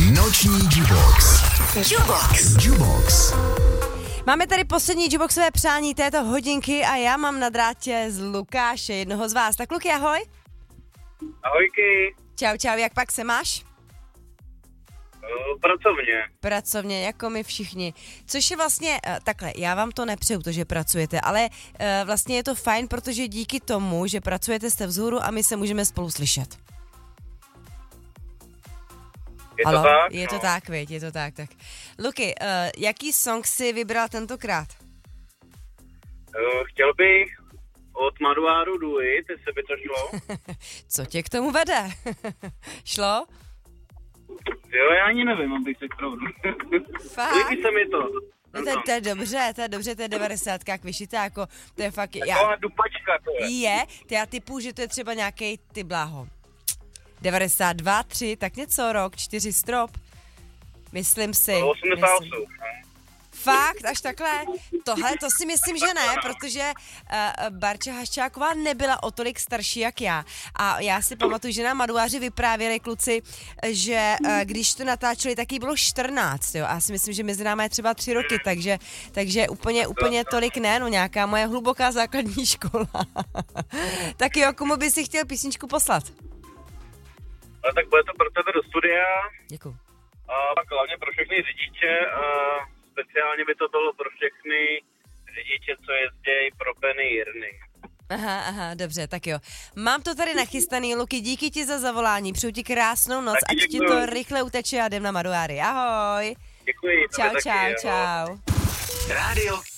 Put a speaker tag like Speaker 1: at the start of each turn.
Speaker 1: Noční Jubox. Jubox.
Speaker 2: Máme tady poslední juboxové přání této hodinky a já mám na drátě z Lukáše, jednoho z vás. Tak Luky, ahoj.
Speaker 3: Ahojky.
Speaker 2: Čau, jak pak se máš? Pracovně, jako my všichni. Což je vlastně, takhle, já vám to nepřeju, to, že pracujete, ale vlastně je to fajn, protože díky tomu, že pracujete, jste vzhůru a my se můžeme spolu slyšet.
Speaker 3: To tak?
Speaker 2: Je to tak, viď, je to tak. Luky, jaký song si vybral tentokrát?
Speaker 3: Chtěl bych od Maduáru Do It, jestli by to šlo.
Speaker 2: Co tě k tomu vede? Šlo?
Speaker 3: Jo, já ani nevím, abych se pravdu.
Speaker 2: Fakt?
Speaker 3: Líbí se mi to.
Speaker 2: No to je dobře, to je 90, jak vyšitá, jako, to je fakt...
Speaker 3: Taková dupačka to je.
Speaker 2: Je, já typu, že to je třeba nějaký ty bláho. 92, 3, tak něco, rok, 4 strop. Myslím si.
Speaker 3: 88.
Speaker 2: Fakt, až takhle? Tohle, to si myslím, že ne, protože Barča Haščáková nebyla o tolik starší jak já. A já si pamatuju, že nám Maduáři vyprávěli kluci, že když to natáčeli, tak jí bylo 14, jo. A já si myslím, že mezi námi je třeba 3 roky, takže úplně tolik ne, no nějaká moje hluboká základní škola. Tak jo, komu by si chtěl písničku poslat?
Speaker 3: Ale tak bude to pro tebe do studia.
Speaker 2: Děkuju.
Speaker 3: A pak hlavně pro všechny řidiče. Speciálně by to bylo pro všechny řidiče, co jezdí pro Penny Jirny.
Speaker 2: Aha, dobře, tak jo. Mám to tady nachystaný, Luky, díky ti za zavolání, přeju ti krásnou noc,
Speaker 3: taky
Speaker 2: ať ti to rychle uteče a jdem na Maduáry. Ahoj.
Speaker 3: Děkuji.
Speaker 2: Čau.
Speaker 3: Rádio